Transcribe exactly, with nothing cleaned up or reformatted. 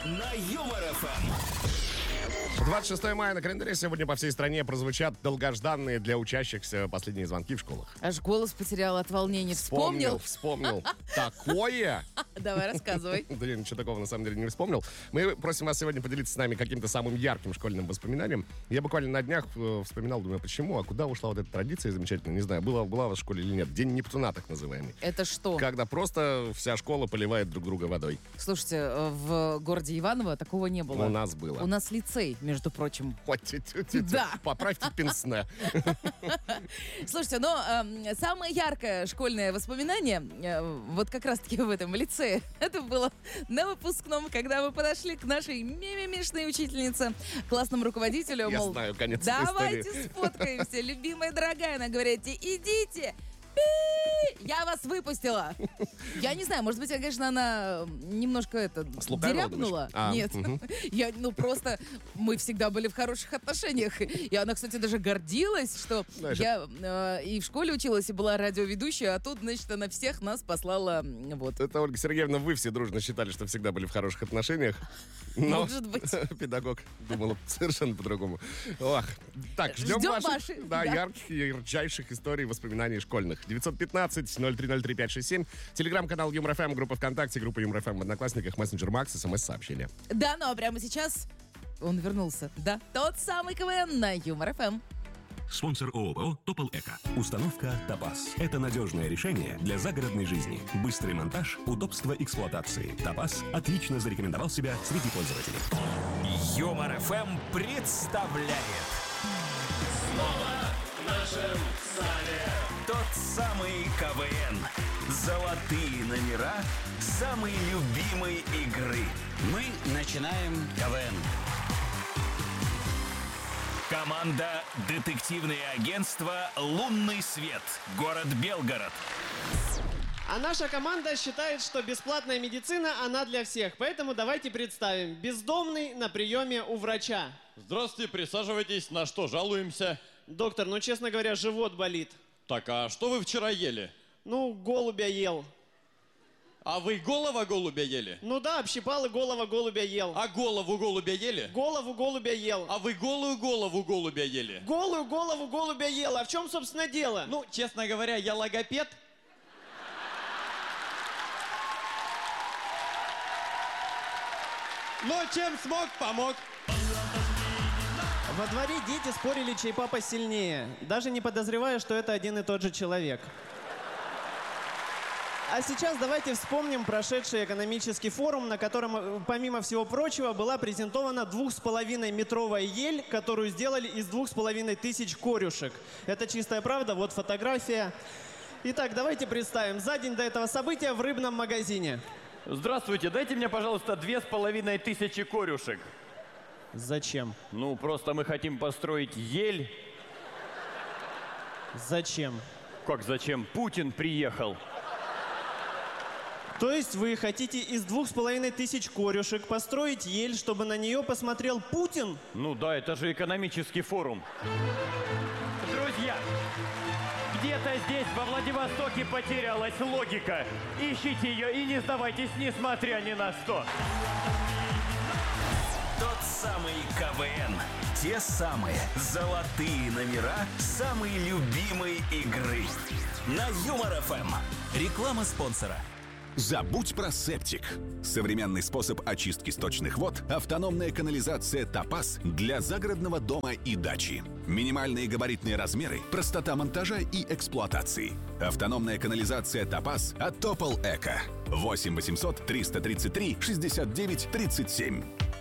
на Юмор эф эм. двадцать шестое мая на календаре. Сегодня по всей стране прозвучат долгожданные для учащихся последние звонки в школах. Аж голос потерял от волнения. Вспомнил? Вспомнил. Такое? Давай, рассказывай. Да я ничего такого на самом деле не вспомнил. Мы просим вас сегодня поделиться с нами каким-то самым ярким школьным воспоминанием. Я буквально на днях э, вспоминал, думаю, почему, а куда ушла вот эта традиция замечательная, не знаю, была, была у вас в школе или нет. День Нептуна, так называемый. Это что? Когда просто вся школа поливает друг друга водой. Слушайте, в городе Иваново такого не было. У нас было. У нас лицей, между прочим. Ой, тю-тю-тю-тю. Да. Поправьте пенсне. Слушайте, но э, самое яркое школьное воспоминание, э, вот как раз-таки в этом лицее, это было на выпускном, когда мы подошли к нашей мимимишной учительнице, классному руководителю, Я мол, знаю конец этой давайте истории. сфоткаемся, любимая дорогая. Она говорит, идите. Я вас выпустила. Я не знаю, может быть, конечно, она немножко это дерябнула. А, Нет. угу. Я, ну, просто мы всегда были в хороших отношениях. И она, кстати, даже гордилась, что Знаешь, я э, и в школе училась, и была радиоведущей, а тут, значит, она всех нас послала, вот. Это, Ольга Сергеевна, вы все дружно считали, что всегда были в хороших отношениях. Но Может быть. педагог думал совершенно по-другому. Ох. Так, ждем, Ждем ваших, ваши, да, да. ярких и ярчайших историй, воспоминаний школьных. девятьсот пятнадцать ноль три ноль три пять шесть семь. Телеграм-канал Юмор эф эм, группа ВКонтакте, группа Юмор эф эм в Одноклассниках, мессенджер Макс, смс-сообщение. Да, ну а прямо сейчас он вернулся. Да, тот самый КВН на Юмор эф эм. Спонсор ООО «Топол Эко». Установка «Топаз». Это надежное решение для загородной жизни. Быстрый монтаж, удобство эксплуатации. «Топаз» отлично зарекомендовал себя среди пользователей. Юмор эф эм представляет. Снова в нашем зале тот самый КВН. Золотые номера самой любимой игры. Мы начинаем КВН. Команда «Детективное агентство «Лунный свет». Город Белгород. А наша команда считает, что бесплатная медицина, она для всех. Поэтому давайте представим. Бездомный на приеме у врача. Здравствуйте, присаживайтесь. На что жалуемся? Доктор, ну, честно говоря, живот болит. Так, а что вы вчера ели? Ну, голубя ел. А вы голова голубя ели? Ну да, общипал и голова голубя ел. А голову голубя ели? Голову голубя ел. А вы голую голову голубя ели? Голую голову голубя ел. А в чем, собственно, дело? Ну, честно говоря, я логопед. Но чем смог, помог. Во дворе дети спорили, чей папа сильнее, даже не подозревая, что это один и тот же человек. А сейчас давайте вспомним прошедший экономический форум, на котором, помимо всего прочего, была презентована двух с половиной метровая ель, которую сделали из двух с половиной тысяч корюшек. Это чистая правда, вот фотография. Итак, давайте представим. За день до этого события в рыбном магазине. Здравствуйте, дайте мне, пожалуйста, две с половиной тысячи корюшек. Зачем? Ну, просто мы хотим построить ель. Зачем? Как зачем? Путин приехал. То есть вы хотите из двух с половиной тысяч корюшек построить ель, чтобы на нее посмотрел Путин? Ну да, это же экономический форум. Друзья, где-то здесь, во Владивостоке, потерялась логика. Ищите ее и не сдавайтесь, несмотря ни на что. Тот самый КВН. Те самые золотые номера самой любимой игры. На Юмор эф эм. Реклама спонсора. Забудь про септик. Современный способ очистки сточных вод — автономная канализация «Топаз» для загородного дома и дачи. Минимальные габаритные размеры, простота монтажа и эксплуатации. Автономная канализация «Топаз» от «Топол Эко». восемь восемьсот триста тридцать три шестьдесят девять тридцать семь.